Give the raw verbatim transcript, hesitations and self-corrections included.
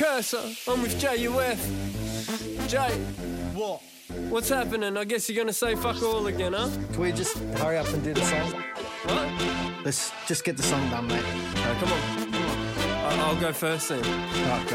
Cursor, I'm with J U F. Jay, What? what's happening? I guess you're gonna say fuck all again, huh? Can we just hurry up and do the song? What? Let's just get the song done, mate. Alright, come on. Come on. I- I'll go first then. Right,